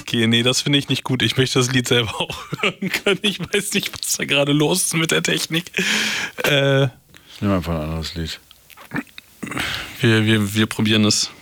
Okay, nee, das finde ich nicht gut. Ich möchte das Lied selber auch hören können. Ich weiß nicht, was da gerade los ist mit der Technik. Nimm einfach ein anderes Lied. Wir probieren es.